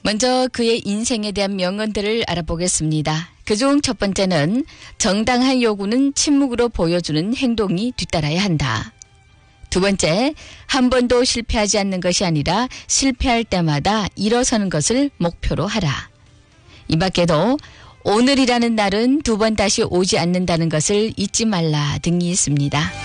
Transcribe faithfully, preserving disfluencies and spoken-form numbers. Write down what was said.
먼저 그의 인생에 대한 명언들을 알아보겠습니다. 그중 첫 번째는 정당한 요구는 침묵으로 보여주는 행동이 뒤따라야 한다. 두 번째, 한 번도 실패하지 않는 것이 아니라 실패할 때마다 일어서는 것을 목표로 하라. 이 밖에도 오늘이라는 날은 두 번 다시 오지 않는다는 것을 잊지 말라 등이 있습니다.